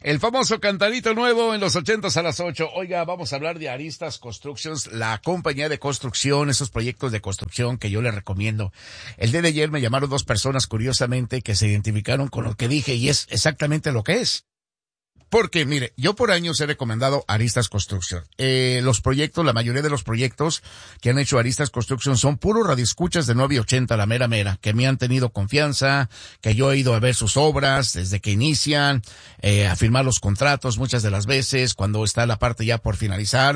El famoso cantadito nuevo en los 80s a las 8. Oiga, vamos a hablar de Aristas Constructions, la compañía de construcción, esos proyectos de construcción que yo le recomiendo. El día de ayer me llamaron dos personas, curiosamente, que se identificaron con lo que dije y es exactamente lo que es. Porque, mire, yo por años he recomendado Aristas Construction. Los proyectos, la mayoría de los proyectos que han hecho Aristas Construction son puros radioescuchas de 9 y 80, la mera mera, que me han tenido confianza, que yo he ido a ver sus obras desde que inician, a firmar los contratos muchas de las veces, cuando está la parte ya por finalizar.